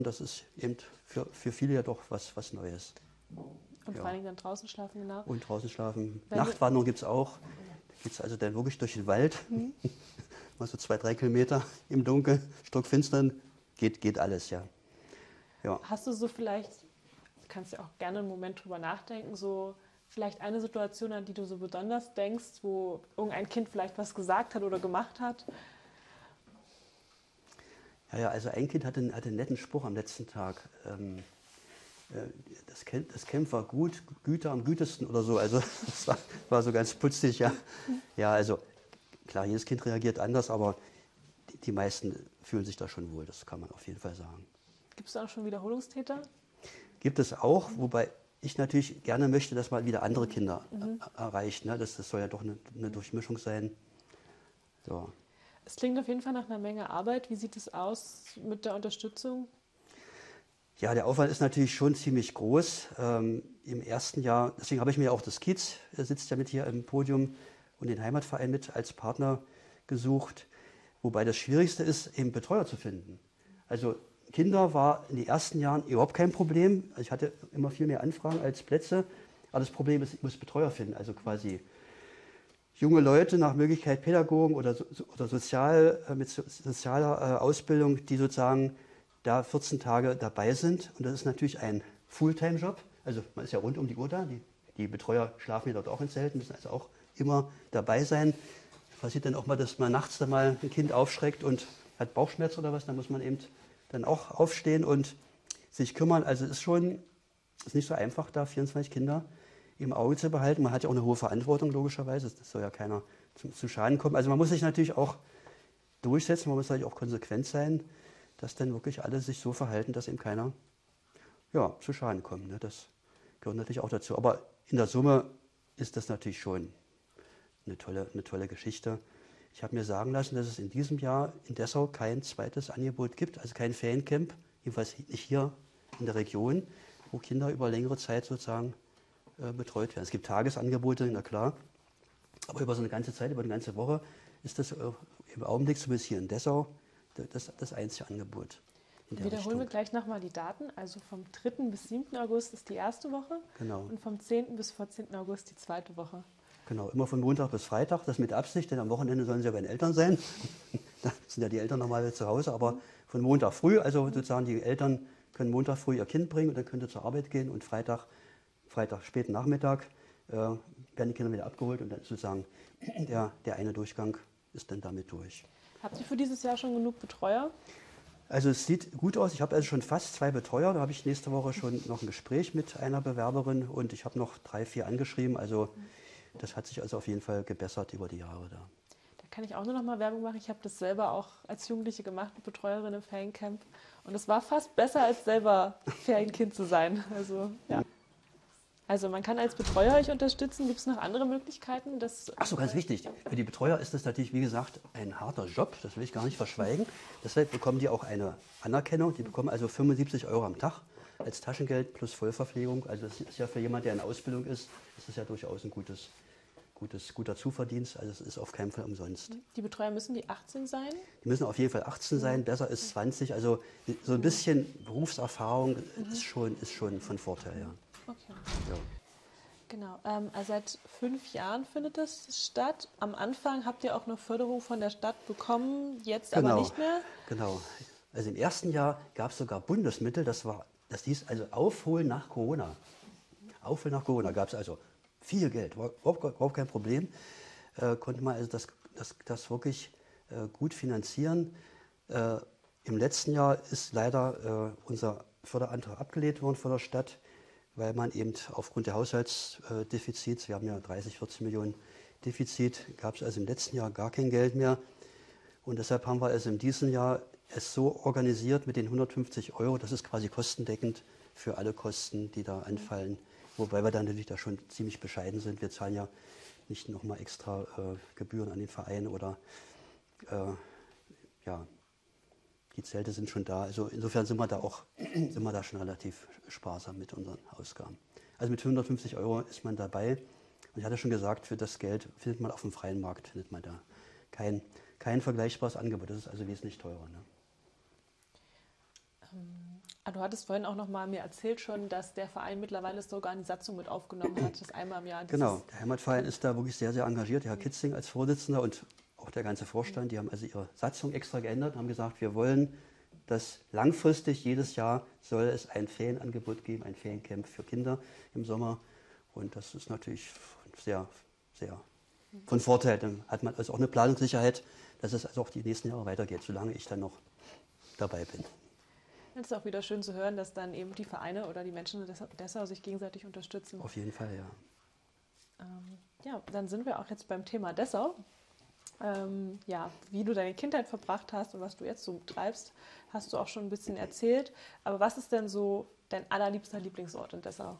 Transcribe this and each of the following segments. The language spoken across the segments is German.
Das ist eben für viele ja doch was Neues. Und Ja. vor allem dann draußen schlafen, genau. Und draußen schlafen. Wenn Nachtwanderung gibt es auch. Da geht es also dann wirklich durch den Wald. Mal so 2-3 Kilometer im Dunkeln, stockfinstern. Geht alles, ja. Ja. Hast du so vielleicht, kannst du auch gerne einen Moment drüber nachdenken, so vielleicht eine Situation, an die du so besonders denkst, wo irgendein Kind vielleicht was gesagt hat oder gemacht hat? Ja, also ein Kind hatte einen netten Spruch am letzten Tag. Das Camp war gut, Güter am gütesten oder so. Also das war so ganz putzig, ja. Ja, also klar, jedes Kind reagiert anders, aber die meisten fühlen sich da schon wohl, das kann man auf jeden Fall sagen. Gibt es da auch schon Wiederholungstäter? Gibt es auch, wobei ich natürlich gerne möchte, dass man wieder andere Kinder erreicht. Ne? Das soll ja doch eine Durchmischung sein. So. Es klingt auf jeden Fall nach einer Menge Arbeit. Wie sieht es aus mit der Unterstützung? Ja, der Aufwand ist natürlich schon ziemlich groß. Im ersten Jahr, deswegen habe ich mir auch das Kiez, sitzt ja mit hier im Podium, und den Heimatverein mit als Partner gesucht. Wobei das Schwierigste ist, eben Betreuer zu finden. Also Kinder war in den ersten Jahren überhaupt kein Problem. Ich hatte immer viel mehr Anfragen als Plätze. Aber das Problem ist, ich muss Betreuer finden. Also quasi junge Leute, nach Möglichkeit Pädagogen oder mit sozialer Ausbildung, die sozusagen da 14 Tage dabei sind. Und das ist natürlich ein Fulltime-Job. Also man ist ja rund um die Uhr da. Die Betreuer schlafen ja dort auch in Zelten, müssen also auch immer dabei sein. Passiert dann auch mal, dass man nachts dann mal ein Kind aufschreckt und hat Bauchschmerz oder was. Dann muss man eben dann auch aufstehen und sich kümmern. Also es ist nicht so einfach, da 24 Kinder im Auge zu behalten. Man hat ja auch eine hohe Verantwortung, logischerweise. Das soll ja keiner zu Schaden kommen. Also man muss sich natürlich auch durchsetzen, man muss natürlich auch konsequent sein, dass dann wirklich alle sich so verhalten, dass eben keiner zu Schaden kommt. Ne? Das gehört natürlich auch dazu. Aber in der Summe ist das natürlich schon eine tolle Geschichte. Ich habe mir sagen lassen, dass es in diesem Jahr in Dessau kein zweites Angebot gibt, also kein Feriencamp, jedenfalls nicht hier in der Region, wo Kinder über längere Zeit sozusagen betreut werden. Es gibt Tagesangebote, na klar, aber über so eine ganze Zeit, über eine ganze Woche ist das im Augenblick, zumindest hier in Dessau, das einzige Angebot. Wiederholen wir gleich nochmal die Daten. Also vom 3. bis 7. August ist die erste Woche, genau. Und vom 10. bis 14. August die zweite Woche. Genau, immer von Montag bis Freitag, das mit Absicht, denn am Wochenende sollen sie ja bei den Eltern sein. Da sind ja die Eltern normalerweise zu Hause, aber von Montag früh, also sozusagen die Eltern können Montag früh ihr Kind bringen und dann können sie zur Arbeit gehen, und Freitag späten Nachmittag werden die Kinder wieder abgeholt, und dann sozusagen der eine Durchgang ist dann damit durch. Habt ihr für dieses Jahr schon genug Betreuer? Also es sieht gut aus. Ich habe also schon fast 2 Betreuer. Da habe ich nächste Woche schon noch ein Gespräch mit einer Bewerberin, und ich habe noch 3, 4 angeschrieben. Also das hat sich also auf jeden Fall gebessert über die Jahre da. Da kann ich auch nur noch mal Werbung machen. Ich habe das selber auch als Jugendliche gemacht, mit Betreuerin im Feriencamp. Und es war fast besser, als selber Ferienkind zu sein. Also man kann als Betreuer euch unterstützen. Gibt es noch andere Möglichkeiten? Ach so, ganz wichtig. Für die Betreuer ist das natürlich, wie gesagt, ein harter Job. Das will ich gar nicht verschweigen. Deshalb bekommen die auch eine Anerkennung. Die bekommen also 75 € am Tag als Taschengeld plus Vollverpflegung. Also das ist ja für jemanden, der in Ausbildung ist ja durchaus ein guter Zuverdienst. Also es ist auf keinen Fall umsonst. Die Betreuer, müssen die 18 sein? Die müssen auf jeden Fall 18 sein. Besser ist 20. Also so ein bisschen Berufserfahrung ist schon von Vorteil, ja. Okay. Ja. Genau, also seit 5 Jahren findet das statt. Am Anfang habt ihr auch eine Förderung von der Stadt bekommen, jetzt aber nicht mehr? Genau. Also im ersten Jahr gab es sogar Bundesmittel, das hieß also Aufholen nach Corona. Aufholen nach Corona gab es also viel Geld, war überhaupt kein Problem. Konnte man also das wirklich gut finanzieren. Im letzten Jahr ist leider unser Förderantrag abgelehnt worden von der Stadt, weil man eben aufgrund der Haushaltsdefizits, wir haben ja 30, 14 Millionen Defizit, gab es also im letzten Jahr gar kein Geld mehr. Und deshalb haben wir also in diesem Jahr es so organisiert mit den 150 €, das ist quasi kostendeckend für alle Kosten, die da anfallen. Wobei wir dann natürlich da schon ziemlich bescheiden sind. Wir zahlen ja nicht nochmal extra Gebühren an den Verein oder die Zelte sind schon da. Also insofern sind wir da schon relativ sparsam mit unseren Ausgaben. Also mit 150 € ist man dabei. Und ich hatte schon gesagt, für das Geld findet man auf dem freien Markt da kein vergleichbares Angebot. Das ist also wesentlich teurer. Ne? Ah, du hattest vorhin auch noch mal mir erzählt schon, dass der Verein mittlerweile sogar eine Satzung mit aufgenommen hat, dass einmal im Jahr Genau, der Heimatverein ist da wirklich sehr, sehr engagiert. Der Herr Kitzing als Vorsitzender und auch der ganze Vorstand, die haben also ihre Satzung extra geändert und haben gesagt, wir wollen, dass langfristig jedes Jahr soll es ein Ferienangebot geben, ein Feriencamp für Kinder im Sommer. Und das ist natürlich sehr, sehr von Vorteil. Dann hat man also auch eine Planungssicherheit, dass es also auch die nächsten Jahre weitergeht, solange ich dann noch dabei bin. Es ist auch wieder schön zu hören, dass dann eben die Vereine oder die Menschen in Dessau sich gegenseitig unterstützen. Auf jeden Fall, ja. Ja, dann sind wir auch jetzt beim Thema Dessau. Ja, wie du deine Kindheit verbracht hast und was du jetzt so treibst, hast du auch schon ein bisschen erzählt. Aber was ist denn so dein allerliebster Lieblingsort in Dessau?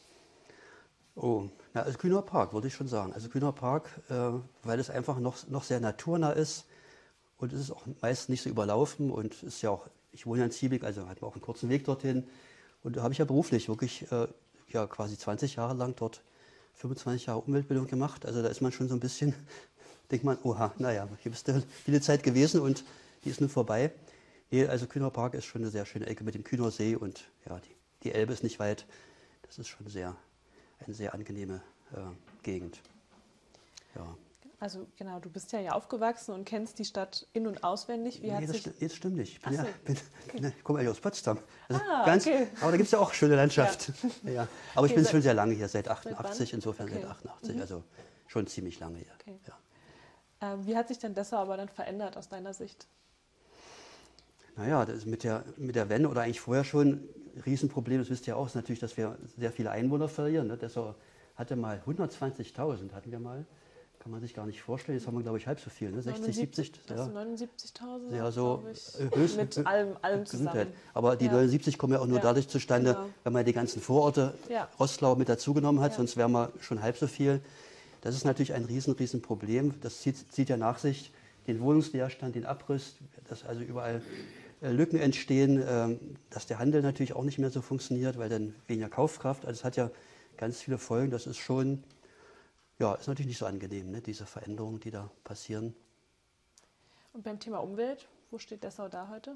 Oh, na, also Kühner Park, würde ich schon sagen. Also Kühner Park, weil es einfach noch sehr naturnah ist und es ist auch meist nicht so überlaufen und ist ja auch, ich wohne ja in Ziebig, also hat man auch einen kurzen Weg dorthin. Und da habe ich ja beruflich wirklich ja, quasi 20 Jahre lang dort 25 Jahre Umweltbildung gemacht. Also da ist man schon so ein bisschen, denkt man, oha, naja, hier bist du viele Zeit gewesen und die ist nun vorbei. Nee, also Kühner Park ist schon eine sehr schöne Ecke mit dem Kühner See und ja, die Elbe ist nicht weit. Das ist schon eine sehr angenehme Gegend. Ja. Also genau, du bist ja aufgewachsen und kennst die Stadt in- und auswendig. Wie hat sich... Das stimmt nicht. Ach so. Ich komme eigentlich aus Potsdam. Also Okay. aber da gibt es ja auch schöne Landschaft. Ja. Aber ich Okay, bin seit- schon sehr lange hier, seit Seit 88, wann? insofern Okay. seit 88, also schon ziemlich lange hier. Okay. Ja. Wie hat sich denn Dessau aber dann verändert aus deiner Sicht? Naja, das ist mit der Wende oder eigentlich vorher schon ein Riesenproblem, das wisst ihr auch, ist natürlich, dass wir sehr viele Einwohner verlieren. Ne? Dessau hatte mal 120.000, hatten wir mal. Kann man sich gar nicht vorstellen. Jetzt haben wir, glaube ich, halb so viel, ne? 60, 70. Ja. 79.000, Ja, so glaube ich. höchst Mit allem Gesundheit. zusammen. Aber die Ja. 79 kommen ja auch nur Ja, dadurch zustande, genau. wenn man die ganzen Vororte Ja. Rostlau mit dazugenommen hat, Ja. sonst wären wir schon halb so viel. Das ist natürlich ein riesen Problem. Das zieht ja nach sich den Wohnungsleerstand, den Abriss, dass also überall Lücken entstehen, dass der Handel natürlich auch nicht mehr so funktioniert, weil dann weniger Kaufkraft. Also es hat ja ganz viele Folgen. Das ist schon, ja, ist natürlich nicht so angenehm, ne, diese Veränderungen, die da passieren. Und beim Thema Umwelt, wo steht Dessau da heute?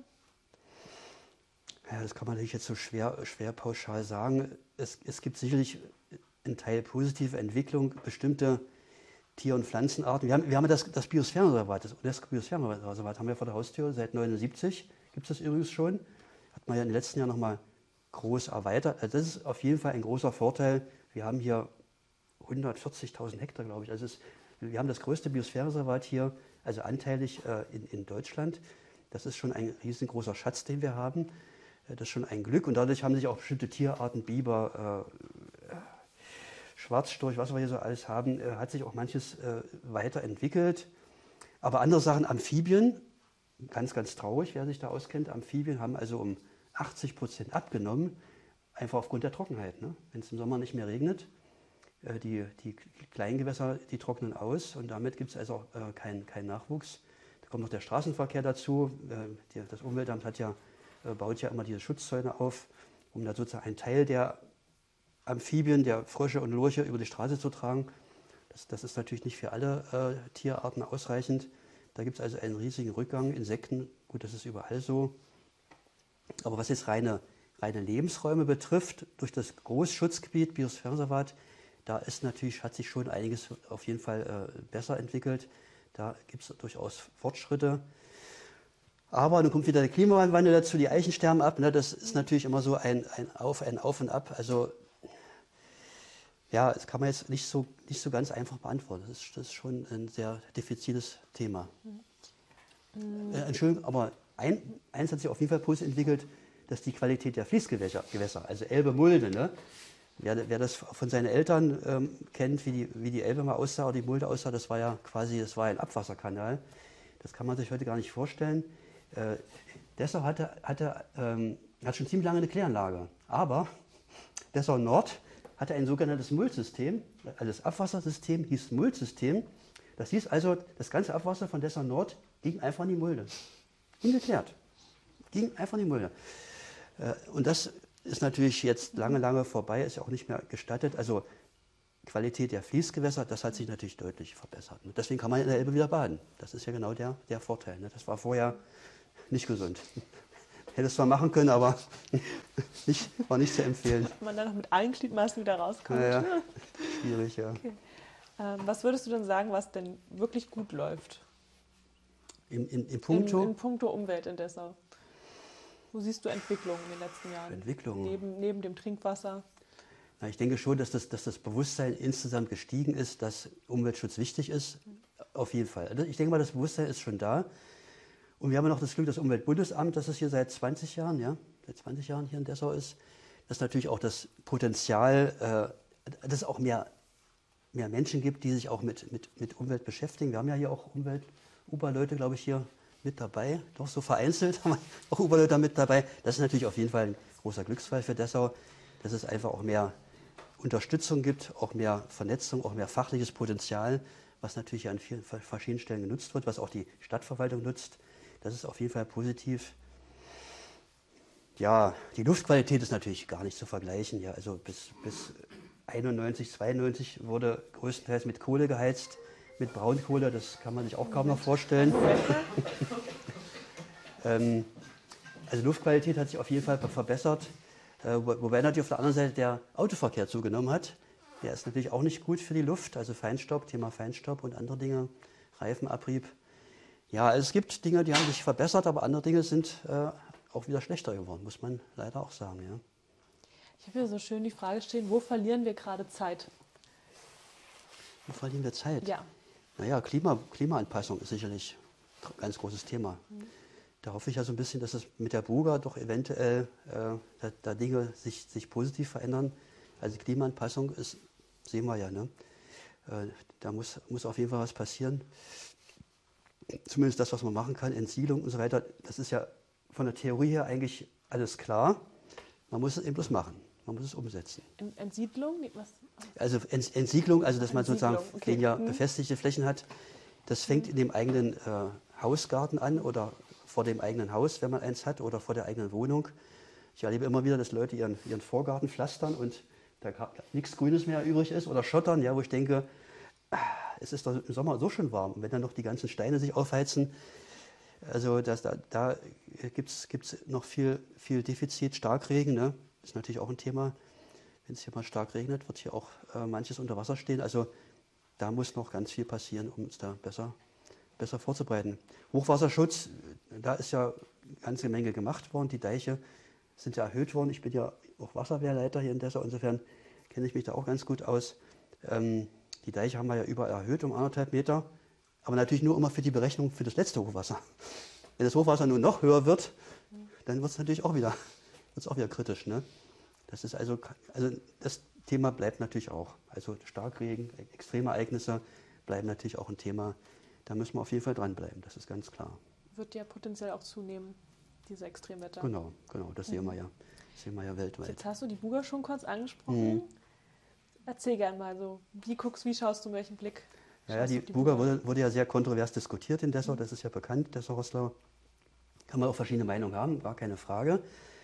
Ja, das kann man natürlich jetzt so schwer pauschal sagen. Es gibt sicherlich einen Teil positive Entwicklung, bestimmte Tier- und Pflanzenarten. Wir haben ja das Biosphärenreservat, das UNESCO-Biosphärenreservat haben wir vor der Haustür seit 1979, gibt es das übrigens schon. Hat man ja in den letzten Jahren nochmal groß erweitert. Also das ist auf jeden Fall ein großer Vorteil. Wir haben hier 140.000 Hektar, glaube ich. Also wir haben das größte Biosphärenreservat hier, also anteilig in Deutschland. Das ist schon ein riesengroßer Schatz, den wir haben. Das ist schon ein Glück und dadurch haben sich auch bestimmte Tierarten, Biber, Schwarzstorch, was wir hier so alles haben, hat sich auch manches weiterentwickelt. Aber andere Sachen, Amphibien, ganz traurig, wer sich da auskennt, Amphibien haben also um 80% abgenommen, einfach aufgrund der Trockenheit. Ne? Wenn es im Sommer nicht mehr regnet, die Kleingewässer, die trocknen aus und damit gibt es also auch keinen Nachwuchs. Da kommt noch der Straßenverkehr dazu. Das Umweltamt baut ja immer diese Schutzzäune auf, um da sozusagen einen Teil der Amphibien, der Frösche und Lurche über die Straße zu tragen. Das ist natürlich nicht für alle Tierarten ausreichend. Da gibt es also einen riesigen Rückgang. Insekten, gut, das ist überall so. Aber was jetzt reine Lebensräume betrifft, durch das Großschutzgebiet Biosphärenreservat, hat sich schon einiges auf jeden Fall besser entwickelt. Da gibt es durchaus Fortschritte. Aber dann kommt wieder der Klimawandel dazu, die Eichen sterben ab. Ne? Das ist natürlich immer so ein Auf und Ab. Also ja, das kann man jetzt nicht so ganz einfach beantworten. Das ist schon ein sehr diffiziles Thema. Entschuldigung, aber eins hat sich auf jeden Fall positiv entwickelt, dass die Qualität der Fließgewässer, also Elbe, Mulde, ne? Wer das von seinen Eltern kennt, wie die Elbe mal aussah oder die Mulde aussah, das war ein Abwasserkanal. Das kann man sich heute gar nicht vorstellen. Dessau hat schon ziemlich lange eine Kläranlage. Aber Dessau Nord hatte ein sogenanntes Muldsystem. Also das Abwassersystem hieß Muldsystem. Das hieß also, das ganze Abwasser von Dessau Nord ging einfach in die Mulde. Ungeklärt. Ging einfach in die Mulde. Und das ist natürlich jetzt lange vorbei, ist ja auch nicht mehr gestattet. Also Qualität der Fließgewässer, das hat sich natürlich deutlich verbessert. Deswegen kann man in der Elbe wieder baden. Das ist ja genau der Vorteil. Das war vorher nicht gesund. Hätte es zwar machen können, aber war nicht zu empfehlen. Ob man dann noch mit allen Gliedmaßen wieder rauskommt. Ja, schwierig, ja. Okay. Was würdest du denn sagen, was denn wirklich gut läuft? In puncto? In puncto Umwelt in Dessau. Wo siehst du Entwicklungen in den letzten Jahren? Entwicklungen? Neben dem Trinkwasser? Na, ich denke schon, dass das Bewusstsein insgesamt gestiegen ist, dass Umweltschutz wichtig ist. Auf jeden Fall. Ich denke mal, das Bewusstsein ist schon da. Und wir haben noch das Glück, das Umweltbundesamt, das es hier seit 20 Jahren, ja, seit 20 Jahren hier in Dessau ist, dass natürlich auch das Potenzial, dass es auch mehr Menschen gibt, die sich auch mit Umwelt beschäftigen. Wir haben ja hier auch Uber-Leute, glaube ich, hier mit dabei. Doch so vereinzelt haben wir auch Uber-Leute mit dabei. Das ist natürlich auf jeden Fall ein großer Glücksfall für Dessau, dass es einfach auch mehr Unterstützung gibt, auch mehr Vernetzung, auch mehr fachliches Potenzial, was natürlich an vielen verschiedenen Stellen genutzt wird, was auch die Stadtverwaltung nutzt. Das ist auf jeden Fall positiv. Ja, die Luftqualität ist natürlich gar nicht zu vergleichen. Ja, also bis 91, 92 wurde größtenteils mit Kohle geheizt, mit Braunkohle. Das kann man sich auch kaum noch vorstellen. Also Luftqualität hat sich auf jeden Fall verbessert. Wobei natürlich auf der anderen Seite der Autoverkehr zugenommen hat. Der ist natürlich auch nicht gut für die Luft. Also Feinstaub, Thema Feinstaub und andere Dinge, Reifenabrieb. Ja, also es gibt Dinge, die haben sich verbessert, aber andere Dinge sind auch wieder schlechter geworden, muss man leider auch sagen. Ja. Ich habe hier so schön die Frage stehen, wo verlieren wir gerade Zeit? Wo verlieren wir Zeit? Ja. Naja, Klimaanpassung ist sicherlich ein ganz großes Thema. Da hoffe ich ja so ein bisschen, dass es mit der Buga doch eventuell da Dinge sich positiv verändern. Also die Klimaanpassung ist, sehen wir ja, ne? Da muss auf jeden Fall was passieren. Zumindest das, was man machen kann, Entsiedlung und so weiter, das ist ja von der Theorie her eigentlich alles klar. Man muss es eben bloß machen, man muss es umsetzen. Entsiedlung? Was? Also Entsiedlung, also dass man sozusagen okay. weniger befestigte Flächen hat, das fängt in dem eigenen Hausgarten an oder vor dem eigenen Haus, wenn man eins hat, oder vor der eigenen Wohnung. Ich erlebe immer wieder, dass Leute ihren Vorgarten pflastern und da nichts Grünes mehr übrig ist oder schottern, ja, wo ich denke, es ist doch im Sommer so schön warm. Und wenn dann noch die ganzen Steine sich aufheizen, also da gibt es noch viel Defizit. Starkregen, ne? Ist natürlich auch ein Thema. Wenn es hier mal stark regnet, wird hier auch manches unter Wasser stehen. Also da muss noch ganz viel passieren, um uns da besser vorzubereiten. Hochwasserschutz, da ist ja eine ganze Menge gemacht worden. Die Deiche sind ja erhöht worden. Ich bin ja auch Wasserwehrleiter hier in Dessau. Insofern kenne ich mich da auch ganz gut aus. Die Deiche haben wir ja überall erhöht um 1,5 Meter, aber natürlich nur immer für die Berechnung für das letzte Hochwasser. Wenn das Hochwasser nun noch höher wird, dann wird es natürlich auch wieder kritisch. Ne? Das ist also das Thema bleibt natürlich auch. Also Starkregen, extreme Ereignisse bleiben natürlich auch ein Thema. Da müssen wir auf jeden Fall dranbleiben, das ist ganz klar. Wird ja potenziell auch zunehmen, diese Extremwetter. Genau, das sehen wir ja weltweit. Jetzt hast du die Buga schon kurz angesprochen. Erzähl gerne mal so, wie schaust du, mit welchem Blick? Ja, die Buga wurde ja sehr kontrovers diskutiert in Dessau, das ist ja bekannt, Dessau-Roßlau. Kann man auch verschiedene Meinungen haben, gar keine Frage.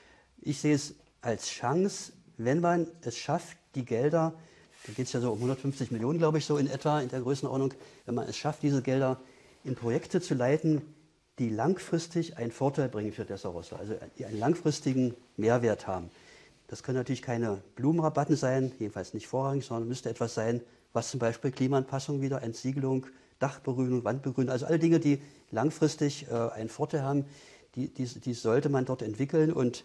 Ich sehe es als Chance, wenn man es schafft, die Gelder, da geht es ja so um 150 Millionen, glaube ich, so in etwa, in der Größenordnung, wenn man es schafft, diese Gelder in Projekte zu leiten, die langfristig einen Vorteil bringen für Dessau-Roßlau, also die einen langfristigen Mehrwert haben. Das können natürlich keine Blumenrabatten sein, jedenfalls nicht vorrangig, sondern müsste etwas sein, was zum Beispiel Klimaanpassung wieder, Entsiegelung, Dachbegrünung, Wandbegrünung, also alle Dinge, die langfristig einen Vorteil haben, die sollte man dort entwickeln. Und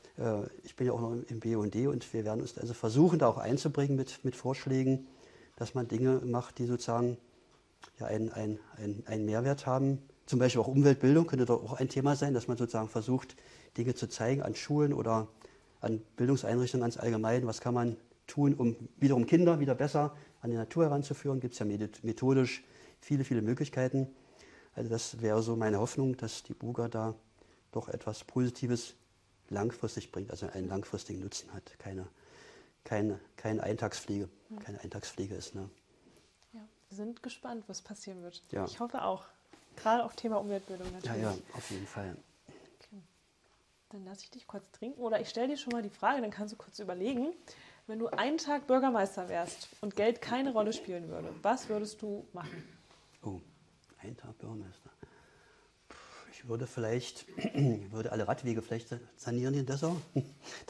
ich bin ja auch noch im BUND und wir werden uns also versuchen, da auch einzubringen mit Vorschlägen, dass man Dinge macht, die sozusagen ja, einen Mehrwert haben. Zum Beispiel auch Umweltbildung könnte doch auch ein Thema sein, dass man sozusagen versucht, Dinge zu zeigen an Schulen oder an Bildungseinrichtungen ganz allgemein. Was kann man tun, um wiederum Kinder wieder besser an die Natur heranzuführen? Gibt es ja methodisch viele Möglichkeiten. Also das wäre so meine Hoffnung, dass die Buga da doch etwas Positives langfristig bringt, also einen langfristigen Nutzen hat. Keine Eintagsfliege, ist. Ne? Ja, wir sind gespannt, was passieren wird. Ja. Ich hoffe auch. Gerade auch Thema Umweltbildung natürlich. Ja, auf jeden Fall. Okay. Dann lasse ich dich kurz trinken oder ich stelle dir schon mal die Frage, dann kannst du kurz überlegen. Wenn du einen Tag Bürgermeister wärst und Geld keine Rolle spielen würde, was würdest du machen? Oh, ein Tag Bürgermeister. Ich würde alle Radwege vielleicht sanieren in Dessau.